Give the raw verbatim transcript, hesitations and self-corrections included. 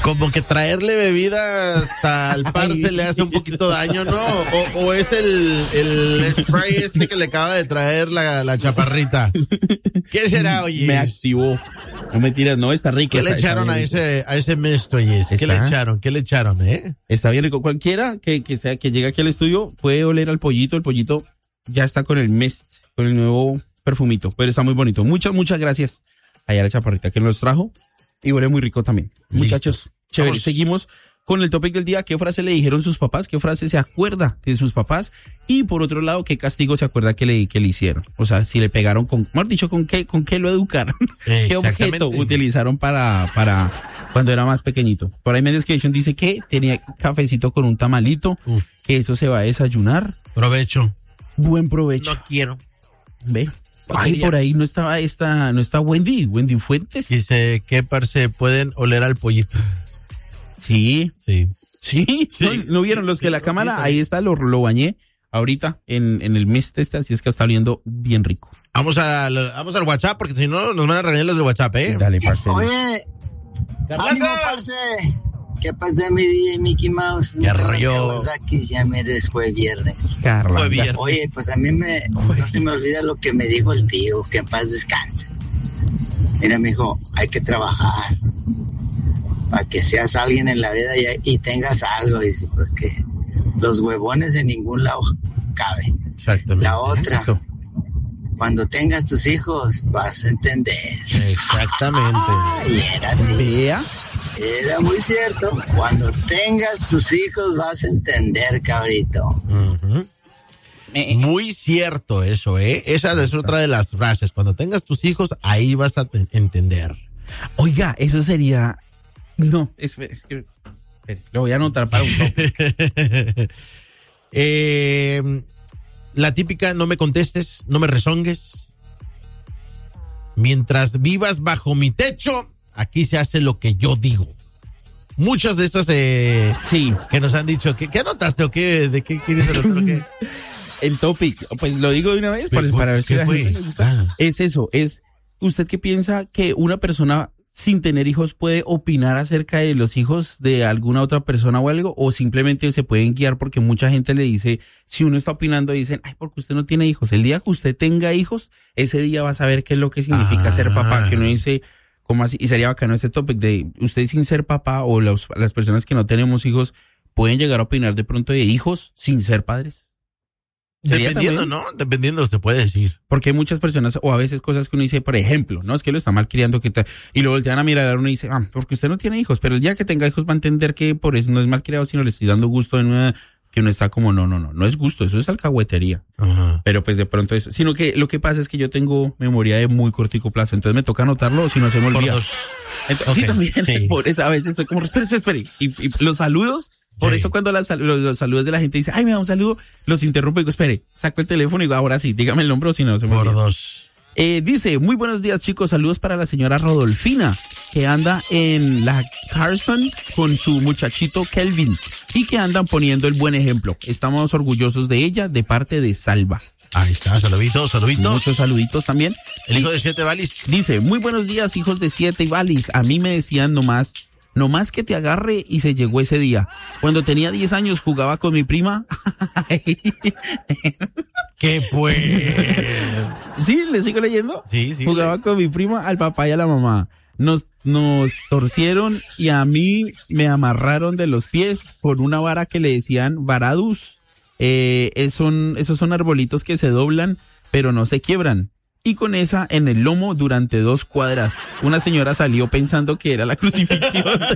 Como que traerle bebidas al parce le hace un poquito daño, ¿no? O, o es el, el spray este que le acaba de traer la, la chaparrita. ¿Qué será, oye? Me activó. No mentiras, no, está rico. ¿Qué le echaron a ese, a ese mixto, oye? ¿Qué le echaron? ¿Qué le echaron, eh? Está bien rico. Cualquiera que, que sea, que llegue aquí al estudio puede oler al pollito. El pollito ya está con el mist, con el nuevo perfumito, pero está muy bonito. Muchas, muchas gracias a la chaparrita que nos trajo y huele muy rico también. Listo. Muchachos, chévere. Vamos. Seguimos con el topic del día. ¿Qué frase le dijeron sus papás? ¿Qué frase se acuerda de sus papás? Y por otro lado, ¿qué castigo se acuerda que le, que le hicieron? O sea, si le pegaron con, mejor dicho, ¿con qué, con qué lo educaron? ¿Qué objeto utilizaron para, para cuando era más pequeñito? Por ahí Media Education dice que tenía cafecito con un tamalito, Uf. que eso se va a desayunar. Provecho. Buen provecho. No quiero. Ve. Ay, por ahí no estaba esta, no está Wendy, Wendy Fuentes. Dice que parce pueden oler al pollito. Sí. Sí. Sí. sí. ¿No, ¿No vieron los que la cámara? Ahí está, lo, lo bañé ahorita en, en el mist este, así es que está oliendo bien rico. Vamos a, vamos al WhatsApp, porque si no nos van a regañar los del WhatsApp, ¿eh? Dale, parce. Oye, ánimo, parce. ¿Qué pasa, mi D J Mickey Mouse? ¿Qué rollo? Aquí ya me eres fue viernes. Carla. Fue viernes. Oye, pues a mí me, no se me olvida lo que me dijo el tío, que en paz descanse. Mira, me dijo, hay que trabajar para que seas alguien en la vida y, y tengas algo, dice, porque los huevones en ningún lado caben. Exactamente. La otra, Eso. Cuando tengas tus hijos vas a entender. Exactamente. Y era así. Vea. Era muy cierto. Cuando tengas tus hijos vas a entender, cabrito. Uh-huh. Muy cierto eso, ¿eh? Esa es otra de las frases. Cuando tengas tus hijos, ahí vas a te- entender. Oiga, eso sería... No, es, es que... Espere, lo voy a anotar para un topic. eh, la típica, no me contestes, no me rezongues. Mientras vivas bajo mi techo, aquí se hace lo que yo digo. Muchos de estos eh, sí. que nos han dicho, ¿qué, qué anotaste o qué? ¿De qué quieres anotar o qué? El topic, pues lo digo de una vez para, para ver si a la gente le gusta. Ah. Es eso, es, ¿usted qué piensa que una persona sin tener hijos puede opinar acerca de los hijos de alguna otra persona o algo? ¿O simplemente se pueden guiar porque mucha gente le dice, si uno está opinando, dicen, ay, porque usted no tiene hijos. El día que usted tenga hijos, ese día va a saber qué es lo que significa ah. ser papá, que uno dice... ¿Cómo así? Y sería bacano ese topic de usted sin ser papá o los, las personas que no tenemos hijos pueden llegar a opinar de pronto de hijos sin ser padres. Dependiendo, también? ¿No? Dependiendo se puede decir. Porque hay muchas personas o a veces cosas que uno dice, por ejemplo, no es que lo está mal criando que te, y lo voltean a mirar a uno y dice, ah, porque usted no tiene hijos, pero el día que tenga hijos va a entender que por eso no es mal criado, sino le estoy dando gusto en una... que uno está como, no, no, no, no es gusto, eso es alcahuetería. Ajá. Pero pues de pronto es, sino que lo que pasa es que yo tengo memoria de muy cortico plazo, entonces me toca anotarlo, si no se me olvida. Por dos. Entonces, okay. Sí, también, sí. Por eso a veces soy como, espere, espere, espere, y, y los saludos, por sí. Eso cuando las, los, los saludos de la gente dice, ay, me da un saludo, los interrumpo y digo, espere, saco el teléfono y digo, ahora sí, dígame el nombre o si no se me olvida. Por dos. Eh, dice, muy buenos días chicos, saludos para la señora Rodolfina, que anda en la Carson con su muchachito Kelvin y que andan poniendo el buen ejemplo. Estamos orgullosos de ella, de parte de Salva. Ahí está, saluditos, saluditos. Muchos saluditos también. El hijo de siete Valis. Dice, muy buenos días hijos de siete Valis, a mí me decían nomás, nomás que te agarre y se llegó ese día. Cuando tenía diez años jugaba con mi prima. ¿Qué pues? ¿Sí? ¿Le sigo leyendo? Sí, sí. Jugaba sí. con mi prima, al papá y a la mamá. Nos, nos torcieron y a mí me amarraron de los pies por una vara que le decían varadus. Eh, es son, esos son arbolitos que se doblan, pero no se quiebran. Y con esa en el lomo durante dos cuadras. Una señora salió pensando que era la crucifixión.